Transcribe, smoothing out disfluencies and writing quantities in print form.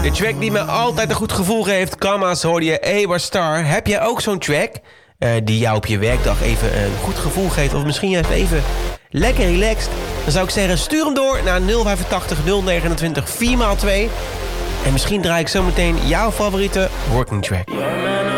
De track die me altijd een goed gevoel geeft. Kama's hoorde je Ewa Star. Heb jij ook zo'n track die jou op je werkdag even een goed gevoel geeft? Of misschien juist even lekker relaxed? Dan zou ik zeggen, stuur hem door naar 085 029 4x2. En misschien draai ik zometeen jouw favoriete working track.